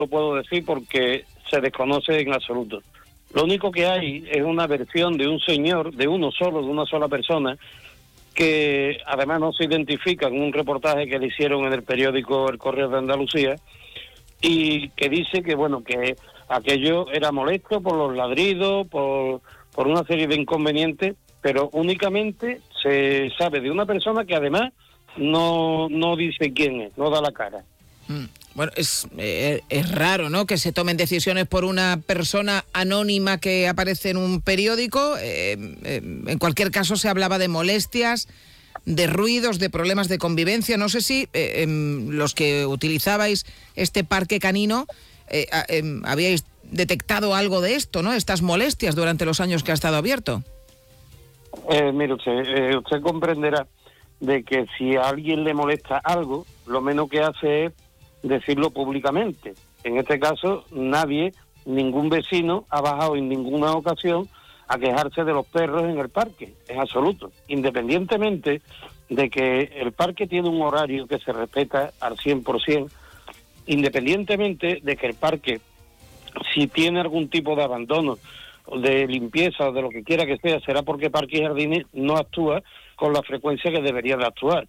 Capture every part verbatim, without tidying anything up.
lo puedo decir porque se desconoce en absoluto. Lo único que hay es una versión de un señor, de uno solo, de una sola persona, que además no se identifica en un reportaje que le hicieron en el periódico El Correo de Andalucía, y que dice que, bueno, que aquello era molesto por los ladridos, por, por una serie de inconvenientes, pero únicamente se sabe de una persona que además no, no dice quién es, no da la cara. Mm. Bueno, es, eh, es raro, ¿no?, que se tomen decisiones por una persona anónima que aparece en un periódico. Eh, eh, en cualquier caso, se hablaba de molestias, de ruidos, de problemas de convivencia. No sé si eh, eh, los que utilizabais este parque canino eh, eh, habíais detectado algo de esto, ¿no?, estas molestias durante los años que ha estado abierto. Eh, mire usted, eh, usted comprenderá de que si a alguien le molesta algo, lo menos que hace es decirlo públicamente. En este caso, nadie, ningún vecino ha bajado en ninguna ocasión a quejarse de los perros en el parque, en absoluto, independientemente de que el parque tiene un horario que se respeta al cien por ciento, independientemente de que el parque, si tiene algún tipo de abandono, de limpieza o de lo que quiera que sea, será porque Parques y Jardines no actúa con la frecuencia que debería de actuar.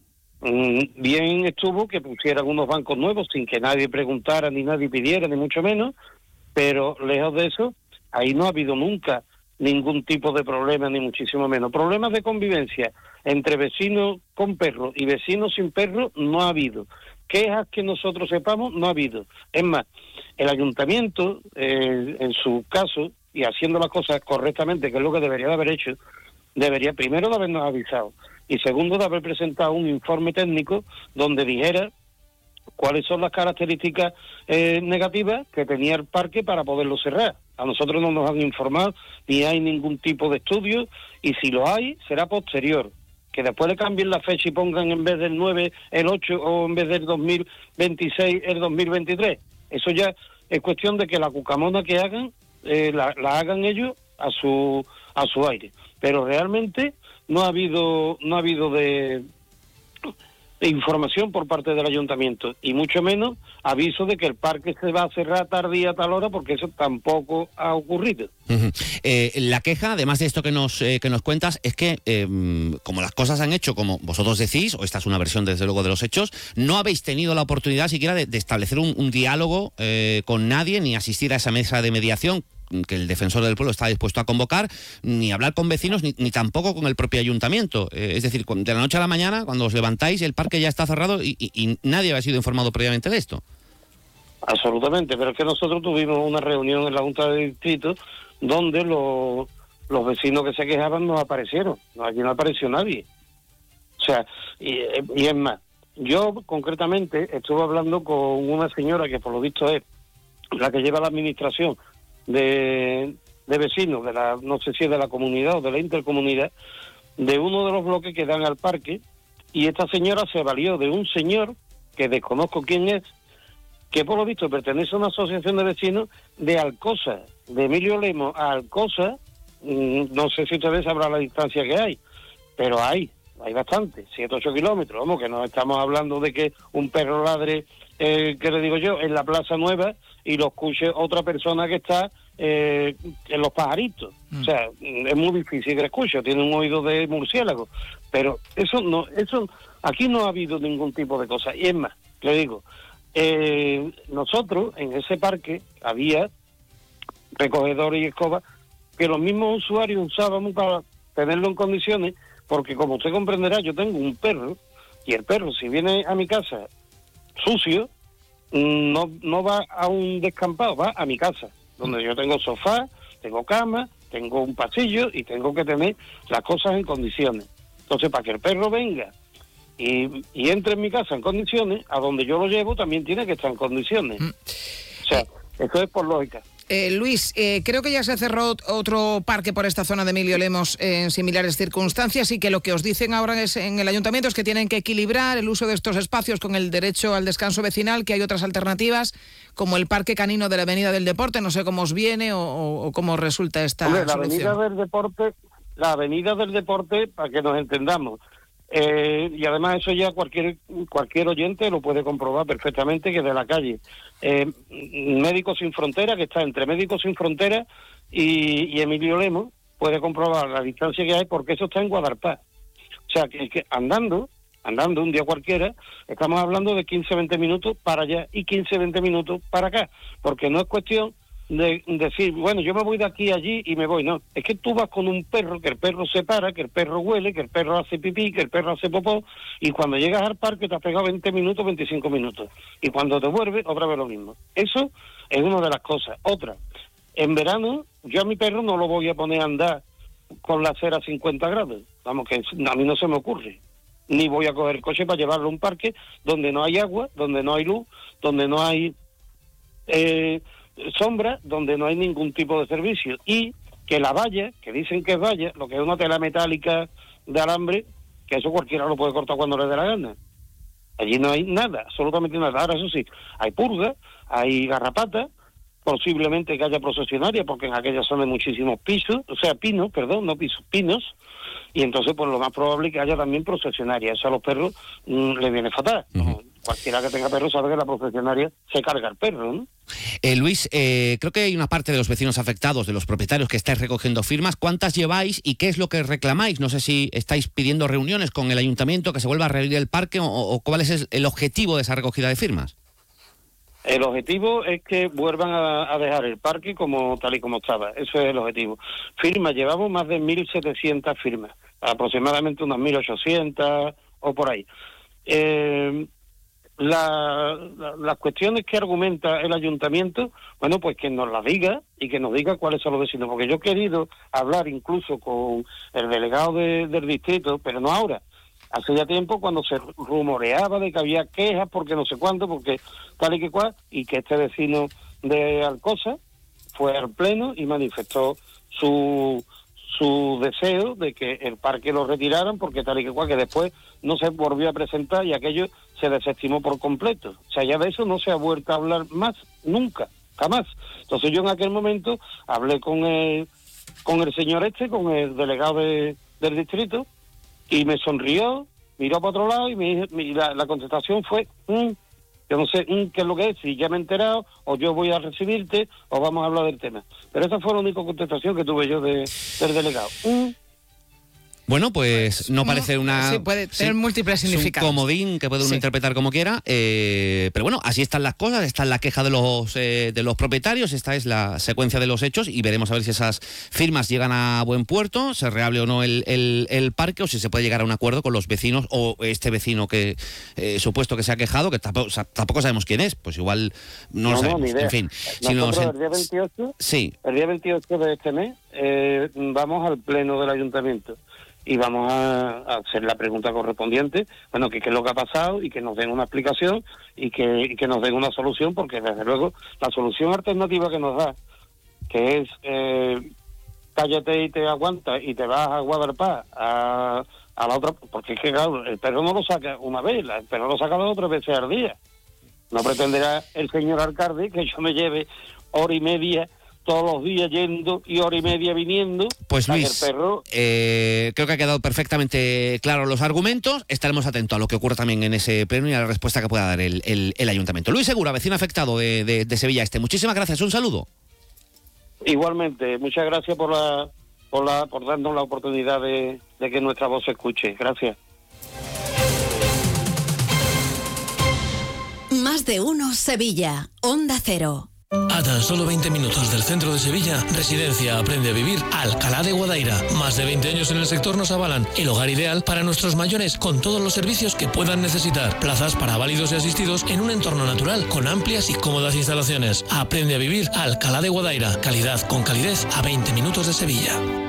Bien estuvo que pusieran unos bancos nuevos sin que nadie preguntara, ni nadie pidiera, ni mucho menos, pero lejos de eso, ahí no ha habido nunca ningún tipo de problema, ni muchísimo menos. Problemas de convivencia entre vecinos con perros y vecinos sin perros no ha habido. Quejas que nosotros sepamos no ha habido. Es más, el ayuntamiento, eh, en su caso, y haciendo las cosas correctamente, que es lo que debería de haber hecho, debería primero de habernos avisado, y segundo de haber presentado un informe técnico donde dijera cuáles son las características eh, negativas que tenía el parque para poderlo cerrar. A nosotros no nos han informado, ni hay ningún tipo de estudio, y si lo hay, será posterior. Que después le cambien la fecha y pongan en vez del nueve el ocho, o en vez del dos mil veintiséis el dos mil veintitrés. Eso ya es cuestión de que la cucamona que hagan, eh, la, la hagan ellos a su a su aire. Pero realmente no ha habido no ha habido de, de información por parte del ayuntamiento, y mucho menos aviso de que el parque se va a cerrar tal día a tal hora, porque eso tampoco ha ocurrido. Uh-huh. Eh, la queja, además de esto que nos eh, que nos cuentas, es que eh, como las cosas han hecho como vosotros decís, o esta es una versión desde luego de los hechos, no habéis tenido la oportunidad siquiera de, de establecer un, un diálogo eh, con nadie, ni asistir a esa mesa de mediación que el defensor del pueblo está dispuesto a convocar, ni hablar con vecinos, ni, ni tampoco con el propio ayuntamiento. Eh, es decir, de la noche a la mañana, cuando os levantáis, el parque ya está cerrado y, y, y nadie había sido informado previamente de esto. Absolutamente, pero es que nosotros tuvimos una reunión en la Junta de Distrito donde los, los vecinos que se quejaban no aparecieron, aquí no apareció nadie. O sea, y, y es más, yo concretamente estuve hablando con una señora que por lo visto es la que lleva la administración de, de vecinos, de la no sé si es de la comunidad o de la intercomunidad, de uno de los bloques que dan al parque, y esta señora se valió de un señor, que desconozco quién es, que por lo visto pertenece a una asociación de vecinos de Alcosa, de Emilio Lemos a Alcosa. No sé si ustedes sabrán la distancia que hay, pero hay, hay bastante, siete, ocho kilómetros, vamos, que no estamos hablando de que un perro ladre, eh, que le digo yo, en la Plaza Nueva, y lo escuche otra persona que está eh, en Los Pajaritos. Mm. O sea, es muy difícil que lo escuche, tiene un oído de murciélago, pero eso no, eso aquí no ha habido ningún tipo de cosa. Y es más, le digo, eh, nosotros en ese parque había recogedores y escobas que los mismos usuarios usábamos para tenerlo en condiciones, porque como usted comprenderá, yo tengo un perro, y el perro, si viene a mi casa sucio, no no va a un descampado, va a mi casa, donde yo tengo sofá, tengo cama, tengo un pasillo y tengo que tener las cosas en condiciones. Entonces, para que el perro venga y, y entre en mi casa en condiciones, a donde yo lo llevo también tiene que estar en condiciones. O sea, eso es por lógica. Eh, Luis, eh, creo que ya se cerró otro parque por esta zona de Emilio Lemos en similares circunstancias, y que lo que os dicen ahora es, en el ayuntamiento, es que tienen que equilibrar el uso de estos espacios con el derecho al descanso vecinal, que hay otras alternativas, como el parque canino de la Avenida del Deporte. No sé cómo os viene o, o cómo resulta esta Hombre, la solución. Avenida del Deporte, la Avenida del Deporte, para que nos entendamos, Eh, y además eso ya cualquier cualquier oyente lo puede comprobar perfectamente, que de la calle eh, Médicos Sin Fronteras, que está entre Médicos Sin Fronteras y, y Emilio Lemos, puede comprobar la distancia que hay, porque eso está en Guadalpá. O sea, que, que andando, andando un día cualquiera, estamos hablando de quince a veinte minutos para allá y quince a veinte minutos para acá, porque no es cuestión de decir, bueno, yo me voy de aquí a allí y me voy, no, es que tú vas con un perro, que el perro se para, que el perro huele, que el perro hace pipí, que el perro hace popó, y cuando llegas al parque te has pegado veinte minutos, veinticinco minutos, y cuando te vuelves, otra vez lo mismo. Eso es una de las cosas. Otra, en verano, yo a mi perro no lo voy a poner a andar con la acera a cincuenta grados, vamos, que a mí no se me ocurre, ni voy a coger el coche para llevarlo a un parque donde no hay agua, donde no hay luz, donde no hay... Eh, sombra, donde no hay ningún tipo de servicio, y que la valla, que dicen que es valla, lo que es una tela metálica de alambre, que eso cualquiera lo puede cortar cuando le dé la gana. Allí no hay nada, absolutamente nada. Ahora, eso sí, hay purga, hay garrapatas, posiblemente que haya procesionaria, porque en aquella zona hay muchísimos pisos, o sea, pinos, perdón, no pisos, pinos, y entonces pues lo más probable es que haya también procesionaria. Eso a los perros mmm, les viene fatal. Uh-huh. Cualquiera que tenga perro sabe que la procesionaria se carga el perro, ¿no? Eh, Luis, eh, creo que hay una parte de los vecinos afectados, de los propietarios, que estáis recogiendo firmas. ¿Cuántas lleváis y qué es lo que reclamáis? No sé si estáis pidiendo reuniones con el ayuntamiento, que se vuelva a reabrir el parque, o, o cuál es el objetivo de esa recogida de firmas. El objetivo es que vuelvan a, a dejar el parque como tal y como estaba. Eso es el objetivo. Firmas, llevamos más de mil setecientas firmas, aproximadamente unas mil ochocientas o por ahí. Eh... La, la, las cuestiones que argumenta el ayuntamiento, bueno, pues que nos las diga y que nos diga cuáles son los vecinos, porque yo he querido hablar incluso con el delegado de, del distrito, pero no ahora, hace ya tiempo, cuando se rumoreaba de que había quejas porque no sé cuánto, porque tal y que cual, y que este vecino de Alcosa fue al pleno y manifestó su su deseo de que el parque lo retiraran, porque tal y que cual, que después no se volvió a presentar y aquello se desestimó por completo. O sea, ya de eso no se ha vuelto a hablar más, nunca, jamás. Entonces yo en aquel momento hablé con el, con el señor este, con el delegado de, del distrito, y me sonrió, miró para otro lado y me, me, la, la contestación fue, mm, yo no sé mm, qué es lo que es, si ya me he enterado, o yo voy a recibirte, o vamos a hablar del tema. Pero esa fue la única contestación que tuve yo de, del delegado. Mm. Bueno, pues no parece una... Sí, puede tener sí, múltiples significados. Un comodín que puede uno sí. interpretar como quiera, eh, pero bueno, así están las cosas, está la queja de los eh, de los propietarios, esta es la secuencia de los hechos y veremos a ver si esas firmas llegan a buen puerto, se reable o no el, el, el parque, o si se puede llegar a un acuerdo con los vecinos o este vecino que eh, supuesto que se ha quejado, que tampoco, o sea, tampoco sabemos quién es, pues igual no, no lo sabemos, no, ni idea. En fin. Si Nosotros nos... el día veintiocho, sí. el día veintiocho de este mes eh, vamos al pleno del ayuntamiento y vamos a, a hacer la pregunta correspondiente, bueno, que qué es lo que ha pasado y que nos den una explicación y que, y que nos den una solución, porque desde luego la solución alternativa que nos da, que es eh, cállate y te aguantas y te vas a Guadalpá a, a la otra, porque es que claro, el perro no lo saca una vez, el perro lo saca dos o tres veces al día. No pretenderá el señor alcalde que yo me lleve hora y media todos los días yendo y hora y media viniendo. Pues Luis, perro... eh, creo que ha quedado perfectamente claro los argumentos. Estaremos atentos a lo que ocurra también en ese pleno y a la respuesta que pueda dar el, el, el ayuntamiento. Luis Segura, vecino afectado de, de, de Sevilla Este. Muchísimas gracias, un saludo. Igualmente, muchas gracias por la por la por darnos la oportunidad de, de que nuestra voz se escuche. Gracias. Más de uno Sevilla, Onda Cero. A tan solo veinte minutos del centro de Sevilla, Residencia Aprende a Vivir Alcalá de Guadaira. Más de veinte años en el sector nos avalan. El hogar ideal para nuestros mayores, con todos los servicios que puedan necesitar. Plazas para válidos y asistidos en un entorno natural, con amplias y cómodas instalaciones. Aprende a Vivir Alcalá de Guadaira. Calidad con calidez a veinte minutos de Sevilla.